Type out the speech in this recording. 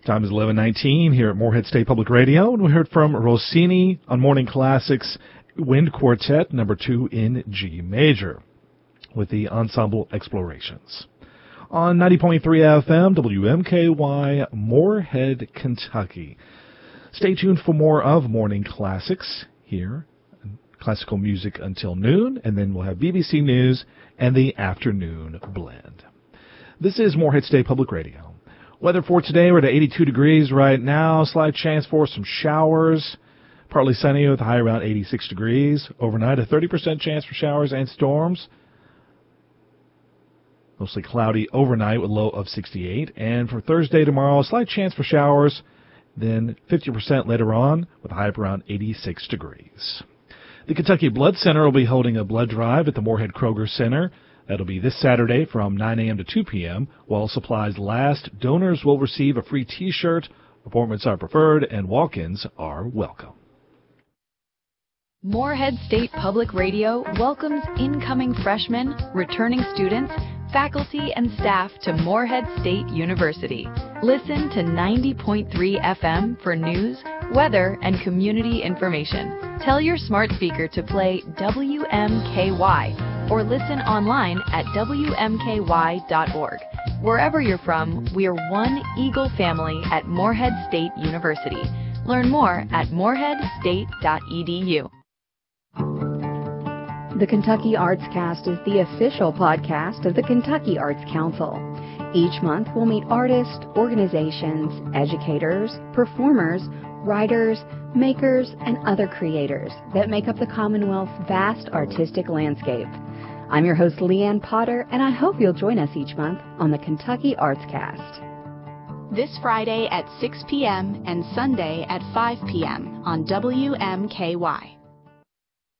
Time is 11:19 here at Morehead State Public Radio, and we heard from Rossini on Morning Classics Wind Quartet No. 2 in G major with the Ensemble Explorations. On 90.3 FM, WMKY, Morehead, Kentucky. Stay tuned for more of Morning Classics here, classical music until noon, and then we'll have BBC News and the Afternoon Blend. This is Morehead State Public Radio. Weather for today, we're at 82 degrees right now. Slight chance for some showers. Partly sunny with a high around 86 degrees. Overnight, a 30% chance for showers and storms. Mostly cloudy overnight with low of 68. And for Thursday tomorrow, a slight chance for showers. Then 50% later on with a high of around 86 degrees. The Kentucky Blood Center will be holding a blood drive at the Morehead Kroger Center. That'll be this Saturday from 9 a.m. to 2 p.m. While supplies last, donors will receive a free T-shirt. Appointments are preferred and walk-ins are welcome. Morehead State Public Radio welcomes incoming freshmen, returning students, faculty, and staff to Morehead State University. Listen to 90.3 FM for news, weather, and community information. Tell your smart speaker to play WMKY or listen online at WMKY.org. Wherever you're from, we are one Eagle family at Morehead State University. Learn more at moreheadstate.edu. The Kentucky Arts Cast is the official podcast of the Kentucky Arts Council. Each month we'll meet artists, organizations, educators, performers, writers, makers, and other creators that make up the Commonwealth's vast artistic landscape. I'm your host, Leanne Potter, and I hope you'll join us each month on the Kentucky Arts Cast. This Friday at 6 p.m. and Sunday at 5 p.m. on WMKY.